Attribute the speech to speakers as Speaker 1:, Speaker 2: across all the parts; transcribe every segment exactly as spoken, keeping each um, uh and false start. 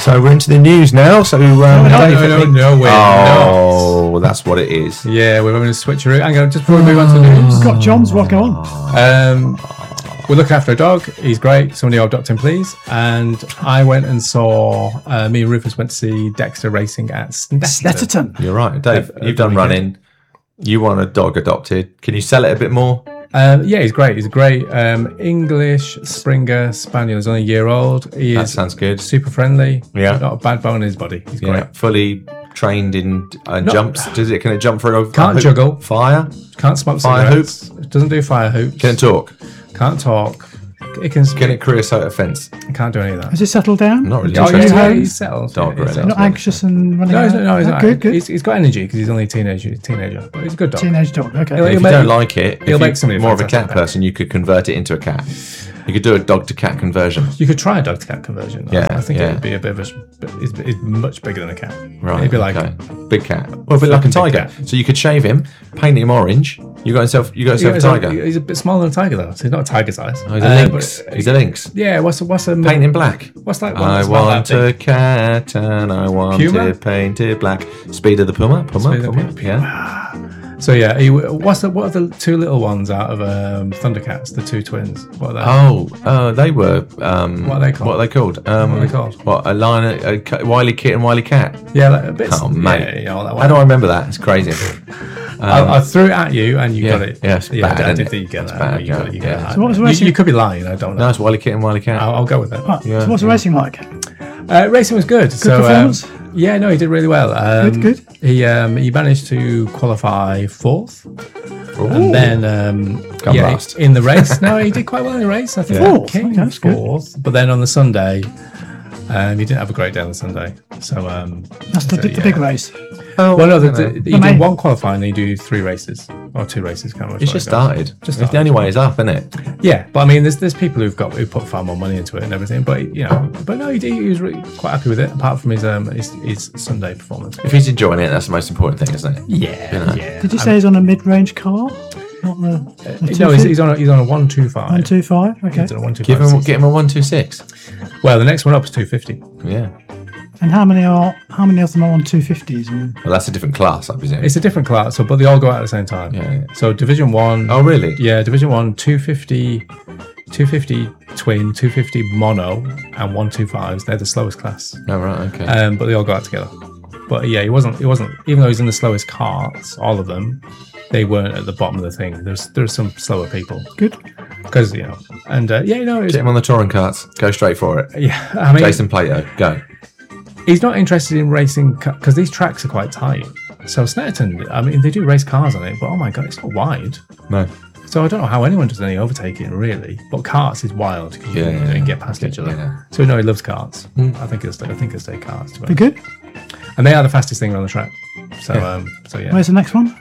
Speaker 1: So we're into the news now. So um,
Speaker 2: no,
Speaker 1: Dave,
Speaker 2: no,
Speaker 1: no,
Speaker 2: no, we're
Speaker 1: oh, not. That's what it is.
Speaker 2: Yeah, we're going to switch around. Hang on, just before we move on to the news.
Speaker 3: Got John's what go on?
Speaker 2: Um, we're looking after a dog. He's great. Somebody adopt him, please. And I went and saw. Uh, me and Rufus went to see Dexter racing at Snetterton.
Speaker 3: Snetterton.
Speaker 1: You're right, Dave.
Speaker 2: Uh,
Speaker 1: You've done running. You want a dog adopted. Can you sell it a bit more?
Speaker 2: Um, yeah, he's great. He's a great um, English Springer Spaniel. He's only a year old. He
Speaker 1: That
Speaker 2: is
Speaker 1: sounds good.
Speaker 2: super friendly.
Speaker 1: Yeah.
Speaker 2: Not a bad bone in his body. He's
Speaker 1: Yeah,
Speaker 2: great.
Speaker 1: fully trained in uh,
Speaker 2: No.
Speaker 1: jumps. Does it? Can it jump through? A,
Speaker 2: Can't
Speaker 1: a hoop?
Speaker 2: juggle.
Speaker 1: Fire.
Speaker 2: Can't smoke
Speaker 1: Fire
Speaker 2: cigarettes. Doesn't do fire hoops.
Speaker 1: Can it talk?
Speaker 2: Can't talk. It can.
Speaker 1: Can it creosote a fence?
Speaker 2: Can't do any of that.
Speaker 3: Has he settled down?
Speaker 1: Not really
Speaker 2: Oh,
Speaker 1: interested.
Speaker 2: yeah,
Speaker 3: home?
Speaker 2: he's settled.
Speaker 1: Dog,
Speaker 2: Yeah, he's
Speaker 1: really.
Speaker 2: settled.
Speaker 3: Not anxious and running
Speaker 2: No, he's,
Speaker 3: around?
Speaker 2: no, he's
Speaker 3: Oh,
Speaker 2: not.
Speaker 3: Good, good.
Speaker 2: He's, he's got energy because he's only a teenager. Teenager, but he's a good dog.
Speaker 3: Teenage dog, okay.
Speaker 2: He'll-
Speaker 1: If you
Speaker 2: make-
Speaker 1: don't like it, if
Speaker 2: he'll make
Speaker 1: you're
Speaker 2: somebody
Speaker 1: more of a cat
Speaker 2: fantastic.
Speaker 1: person, you could convert it into a cat. You could do a dog to cat conversion.
Speaker 2: You could try a dog to cat conversion.
Speaker 1: Yeah,
Speaker 2: I think
Speaker 1: yeah.
Speaker 2: it would be a bit of a. It's, it's much bigger than a cat.
Speaker 1: Right.
Speaker 2: It'd be like
Speaker 1: okay. Big cat. Well, a bit like a
Speaker 2: Big
Speaker 1: tiger.
Speaker 2: cat.
Speaker 1: So you could shave him, paint him orange. You got yourself. You got yourself
Speaker 2: he's,
Speaker 1: a
Speaker 2: a,
Speaker 1: tiger.
Speaker 2: he's a bit smaller than a tiger though. So he's not a tiger size.
Speaker 1: Oh, he's a
Speaker 2: Uh,
Speaker 1: lynx.
Speaker 2: but-
Speaker 1: He's a lynx.
Speaker 2: Yeah. What's a, what's a
Speaker 1: Paint him black.
Speaker 2: What's that? One
Speaker 1: I
Speaker 2: that's about
Speaker 1: want
Speaker 2: that
Speaker 1: a
Speaker 2: big?
Speaker 1: cat and I want
Speaker 2: Puma?
Speaker 1: it painted black. Speed of the Puma. Puma.
Speaker 2: Speed of the
Speaker 1: Puma.
Speaker 2: Puma.
Speaker 1: Yeah.
Speaker 2: So yeah, he, what's the, what are the two little ones out of um, Thundercats? The two twins. What are they?
Speaker 1: Oh, uh, they were. Um,
Speaker 2: What are they called?
Speaker 1: What are they called? Um,
Speaker 2: What are they called?
Speaker 1: What? A lion, a, a Wily Kit and Wily Cat.
Speaker 2: Yeah, like a bit.
Speaker 1: Oh, mate.
Speaker 2: Yeah, yeah, all that
Speaker 1: How
Speaker 2: one.
Speaker 1: do I remember that? It's crazy.
Speaker 2: I, I threw it at you and you
Speaker 1: yeah,
Speaker 2: got it.
Speaker 1: yeah, it's
Speaker 2: yeah,
Speaker 1: bad,
Speaker 2: I
Speaker 1: isn't
Speaker 2: did
Speaker 1: it?
Speaker 2: think you get
Speaker 1: It's
Speaker 2: that.
Speaker 1: bad,
Speaker 2: you got
Speaker 1: yeah,
Speaker 2: it, you
Speaker 1: yeah.
Speaker 2: get that.
Speaker 3: So what was the
Speaker 2: you,
Speaker 3: racing-
Speaker 2: you could be lying. I don't know.
Speaker 1: No, it's Wily Kit and Wily Cat.
Speaker 2: I'll, I'll go with it.
Speaker 3: Oh,
Speaker 1: Yeah.
Speaker 3: So what's the racing like?
Speaker 2: Uh, racing was good. Good so,
Speaker 3: performance?
Speaker 2: Um, yeah, no, he did really well. Um,
Speaker 3: Good, good.
Speaker 2: He um, he managed to qualify fourth, and then um,
Speaker 1: Come
Speaker 2: yeah,
Speaker 1: last.
Speaker 2: in the race. No, he did quite well in the race. I think
Speaker 3: Yeah.
Speaker 2: he
Speaker 3: Fourth,
Speaker 2: came
Speaker 3: okay, that's good.
Speaker 2: fourth. But then on the Sunday, um, he didn't have a great day on the Sunday. So um,
Speaker 3: That's the,
Speaker 2: so,
Speaker 3: the
Speaker 2: yeah.
Speaker 3: big race.
Speaker 1: Oh,
Speaker 2: Well, no, the,
Speaker 1: you know,
Speaker 2: the, he
Speaker 3: main-
Speaker 2: did one qualifying, and he do three races or two races. Can't remember.
Speaker 1: It's
Speaker 2: which
Speaker 1: just
Speaker 2: one it
Speaker 1: started.
Speaker 2: goes. Just
Speaker 1: It's
Speaker 2: started.
Speaker 1: the only way is up, isn't it?
Speaker 2: Yeah, but I mean, there's there's people who've got who put far more money into it and everything. But you know, but no, he, did- he was really quite happy with it. Apart from his um his, his Sunday performance.
Speaker 1: If he's enjoying it, that's the most important thing, isn't it?
Speaker 2: Yeah,
Speaker 1: You know.
Speaker 2: yeah.
Speaker 3: Did you say he's on a mid-range car? Not the, the
Speaker 2: No, he's, he's on a, he's on a one two five.
Speaker 3: one two five. Okay.
Speaker 2: He's on a one two
Speaker 1: Give
Speaker 2: five.
Speaker 1: him, get him a one two six.
Speaker 2: Well, the next one up is two fifty.
Speaker 1: Yeah.
Speaker 3: And how many are how many of them are on two fifties? And
Speaker 1: Well, that's a different class, I presume.
Speaker 2: It's a different class, so but they all go out at the same time.
Speaker 1: Yeah, yeah.
Speaker 2: So Division One.
Speaker 1: Oh, really?
Speaker 2: Yeah, Division One, two fifty, two fifty twin, two fifty mono, and one two fives. They're the slowest class.
Speaker 1: Oh, right. Okay.
Speaker 2: Um, but they all go out together. But yeah, he wasn't. He wasn't. Even though he's in the slowest carts, all of them, they weren't at the bottom of the thing. There's there's some slower people
Speaker 3: good.
Speaker 2: because you know, and uh, yeah, you know, it was,
Speaker 1: Get him on the touring carts. Go straight for it.
Speaker 2: yeah. I mean,
Speaker 1: Jason Plato, go.
Speaker 2: he's not interested in racing because these tracks are quite tight. So Snetterton, I mean, they do race cars on it, but oh my god, it's not wide.
Speaker 1: No.
Speaker 2: So I don't know how anyone does any overtaking really. But carts is wild because
Speaker 1: Yeah,
Speaker 2: you,
Speaker 1: yeah,
Speaker 2: you
Speaker 1: yeah.
Speaker 2: get past each other.
Speaker 1: Yeah.
Speaker 2: So we know he loves carts. I think he'll stay. I think he'll stay carts. To be
Speaker 3: Be
Speaker 2: honest.
Speaker 3: good.
Speaker 2: And they are the fastest thing around the track. So um, so yeah.
Speaker 3: Where's the next one?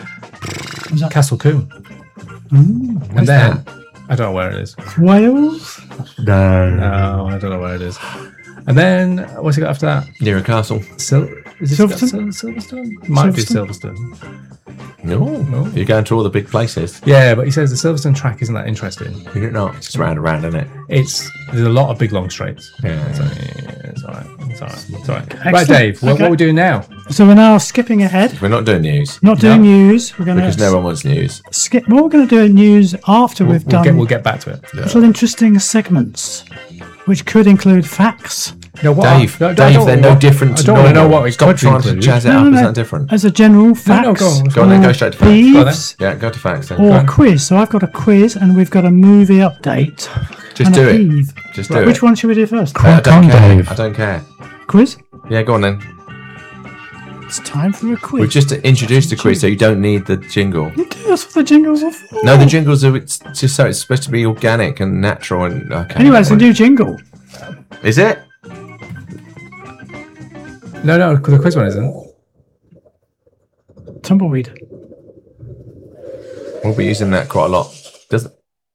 Speaker 2: Castle Coombe.
Speaker 3: Mm,
Speaker 2: and then I don't know where it is.
Speaker 3: Wales.
Speaker 1: No.
Speaker 2: No, I don't know where it is. And then what's he got after that?
Speaker 1: Near a castle.
Speaker 2: Sil- is it
Speaker 3: Silverstone?
Speaker 2: Sil- Silverstone? Might be Silverstone.
Speaker 1: No.
Speaker 2: No.
Speaker 1: You're going to all the big places.
Speaker 2: Yeah, but he says the Silverstone track isn't that interesting.
Speaker 1: You're not. It's just round and round, isn't it?
Speaker 2: It's there's a lot of big long straights.
Speaker 1: Yeah.
Speaker 2: So, yeah, it's all right. It's all right. It's all right.
Speaker 3: Excellent.
Speaker 2: Right, Dave. What,
Speaker 3: Okay.
Speaker 2: what are we doing now?
Speaker 3: So we're now skipping ahead.
Speaker 1: We're not doing news.
Speaker 3: Not doing
Speaker 2: No.
Speaker 3: news. We're going
Speaker 1: Because no
Speaker 3: to
Speaker 1: one wants news.
Speaker 3: skip. Well, we're going to do news after
Speaker 2: We'll,
Speaker 3: we've
Speaker 2: we'll
Speaker 3: done
Speaker 2: get we'll get back to it.
Speaker 3: little interesting segments, which could include facts.
Speaker 2: No, what?
Speaker 1: Dave,
Speaker 2: no,
Speaker 1: Dave,
Speaker 2: don't-
Speaker 1: they're no
Speaker 2: what-
Speaker 1: different
Speaker 2: I
Speaker 1: to
Speaker 2: don't want to know
Speaker 1: normal.
Speaker 2: what we
Speaker 1: Stop
Speaker 2: could
Speaker 1: trying to
Speaker 2: include.
Speaker 1: jazz it
Speaker 3: No,
Speaker 1: up.
Speaker 3: no,
Speaker 1: Is
Speaker 3: no.
Speaker 1: that different?
Speaker 3: As a general
Speaker 2: No,
Speaker 3: facts.
Speaker 2: no, go on.
Speaker 1: Go on then,
Speaker 3: or
Speaker 1: go straight to facts.
Speaker 3: thieves,
Speaker 1: Yeah, go to facts then.
Speaker 3: or
Speaker 2: on.
Speaker 3: quiz. So I've got a quiz, and we've got a movie update.
Speaker 1: Just
Speaker 3: and
Speaker 1: do
Speaker 3: a
Speaker 1: it.
Speaker 3: heave.
Speaker 1: Just do
Speaker 3: Right,
Speaker 1: it.
Speaker 3: which one should we do first?
Speaker 1: Uh, I don't
Speaker 4: Crack on,
Speaker 1: care.
Speaker 4: Dave.
Speaker 1: I don't care.
Speaker 3: Quiz.
Speaker 1: Yeah, go on then.
Speaker 3: It's time for a quiz.
Speaker 1: We've just introduced the quiz, so you don't need the jingle.
Speaker 3: You do, that's what the jingles are for.
Speaker 1: No, the jingles are it's just so it's supposed to be organic and natural and okay.
Speaker 3: Anyway, it's a new jingle.
Speaker 1: Is it?
Speaker 2: No, no, the quiz one isn't.
Speaker 3: Tumbleweed.
Speaker 1: We'll be using that quite a lot. Does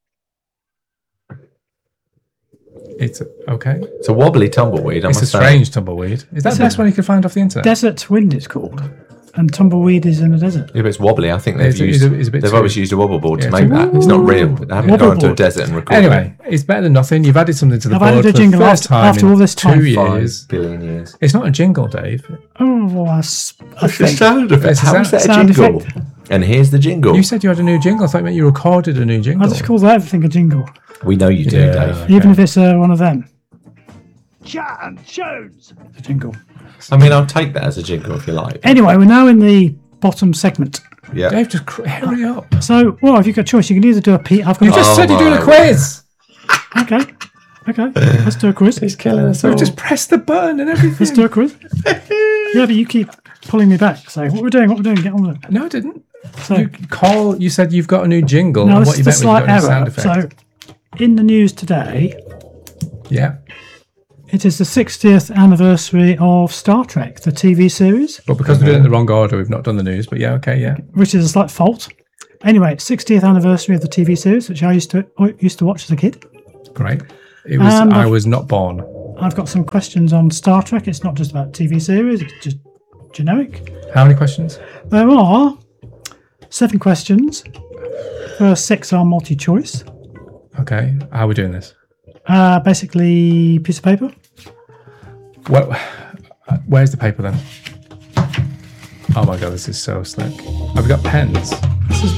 Speaker 2: It's okay.
Speaker 1: it's a wobbly tumbleweed? I
Speaker 2: It's a
Speaker 1: must say.
Speaker 2: strange tumbleweed. Is that the best one you could find off the internet?
Speaker 3: Desert Wind, it's called. and tumbleweed is in the desert.
Speaker 1: If it's wobbly, I think they've
Speaker 2: It's a-
Speaker 1: used.
Speaker 2: it's a- it's a bit
Speaker 1: they've
Speaker 2: too-
Speaker 1: always used a wobble board
Speaker 2: Yeah,
Speaker 1: to
Speaker 2: it's
Speaker 1: make
Speaker 2: a-
Speaker 1: that. It's not real. They haven't
Speaker 3: Wobble
Speaker 1: gone into a
Speaker 3: board.
Speaker 1: desert and recorded
Speaker 2: Anyway, it's better than nothing. You've added something to the
Speaker 3: I've
Speaker 2: board
Speaker 3: added a
Speaker 2: for
Speaker 3: jingle
Speaker 2: the first
Speaker 3: after-
Speaker 2: time
Speaker 3: after
Speaker 2: in
Speaker 3: all this time.
Speaker 2: two
Speaker 1: five
Speaker 2: years.
Speaker 1: billion years.
Speaker 2: It's not a jingle, Dave.
Speaker 3: Oh, well, that's I
Speaker 1: It's a
Speaker 3: think.
Speaker 1: sound effect.
Speaker 2: It's a
Speaker 1: How
Speaker 2: sound-
Speaker 1: is that a
Speaker 3: sound
Speaker 1: jingle?
Speaker 3: effect.
Speaker 1: And here's the jingle.
Speaker 2: You said you had a new jingle. I thought you meant you recorded a new
Speaker 3: I
Speaker 2: jingle.
Speaker 3: just call everything a jingle,
Speaker 1: We know you do,
Speaker 2: Yeah.
Speaker 1: Dave.
Speaker 2: Okay.
Speaker 3: even if it's uh, one of them. Jan Jones. The jingle.
Speaker 1: I mean, I'll take that as a jingle if you like.
Speaker 3: Anyway, we're now in the bottom segment.
Speaker 1: Yeah.
Speaker 2: Dave, just cr- hurry up.
Speaker 3: So, well, if you've got a choice, you can either do a P. I've got
Speaker 2: You
Speaker 3: a-
Speaker 2: just
Speaker 1: Oh
Speaker 2: said you're doing
Speaker 1: my
Speaker 2: a quiz.
Speaker 3: okay, okay. Let's do a quiz.
Speaker 1: He's killing us
Speaker 2: So
Speaker 1: all.
Speaker 2: just press the button and everything.
Speaker 3: Let's do a quiz. Yeah, but you keep pulling me back, saying what we're doing, what we're doing. Get on with it.
Speaker 2: No, I didn't.
Speaker 3: So,
Speaker 2: You call. You said you've got a new jingle.
Speaker 3: now
Speaker 2: and
Speaker 3: this
Speaker 2: what
Speaker 3: is
Speaker 2: you
Speaker 3: a
Speaker 2: meant was
Speaker 3: slight
Speaker 2: you've got a new sound
Speaker 3: error.
Speaker 2: effect.
Speaker 3: So, in the news today,
Speaker 2: Yeah,
Speaker 3: it is the sixtieth anniversary of Star Trek, the T V series,
Speaker 2: but because we're doing it in the wrong order, we've not done the news. But yeah, okay, yeah.
Speaker 3: which is a slight fault. Anyway, sixtieth anniversary of the T V series, which I used to I used to watch as a kid.
Speaker 2: Great. It was.
Speaker 3: And
Speaker 2: I
Speaker 3: I've-
Speaker 2: was not born.
Speaker 3: I've got some questions on Star Trek. It's not just about T V series; it's just generic.
Speaker 2: How many questions?
Speaker 3: There are seven questions. First six are multi-choice.
Speaker 2: Okay. How are we doing this?
Speaker 3: Uh, basically, piece of paper.
Speaker 2: Well, uh, where's the paper then? Oh my god, this is so slick. Have we got pens?
Speaker 3: This is